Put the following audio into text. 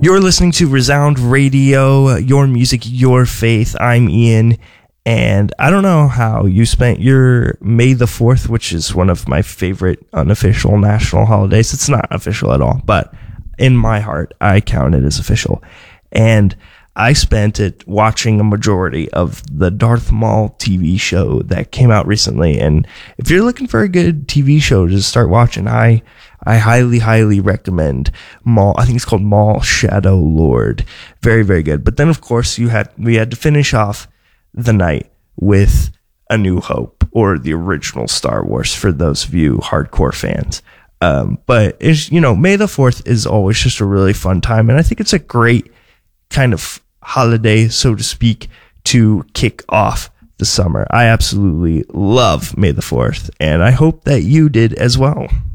You're listening to Resound Radio, your music, your faith. I'm Ian, and I don't know how you spent your May the 4th, which is one of my favorite unofficial national holidays. It's not official at all, but in my heart, I count it as official. And I spent it watching a majority of the Darth Maul TV show that came out recently. And if you're looking for a good TV show to start watching, I highly, highly recommend Maul. I think it's called Maul Shadow Lord. Very, very good. But then, of course, we had to finish off the night with A New Hope, or the original Star Wars, for those of you hardcore fans. But it's, May the 4th is always just a really fun time. And I think it's a great kind of holiday, so to speak, to kick off the summer. I absolutely love May the 4th, and I hope that you did as well.